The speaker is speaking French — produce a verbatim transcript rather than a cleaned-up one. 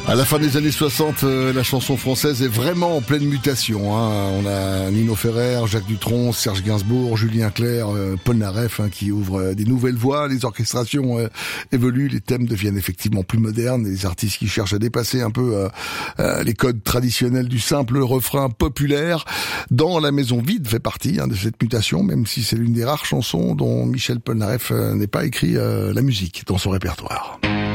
À la fin des années soixante, euh, la chanson française est vraiment en pleine mutation. Hein. On a Nino Ferrer, Jacques Dutronc, Serge Gainsbourg, Julien Clerc, euh, Paul Naref hein, qui ouvrent euh, des nouvelles voies. Les orchestrations euh, évoluent, les thèmes deviennent effectivement plus modernes. Et les artistes qui cherchent à dépasser un peu euh, euh, les codes traditionnels du simple refrain populaire. Dans La Maison Vide fait partie hein, de cette mutation, même si c'est l'une des rares chansons dont Michel Polnareff euh, n'est pas écrit euh, la musique dans son répertoire.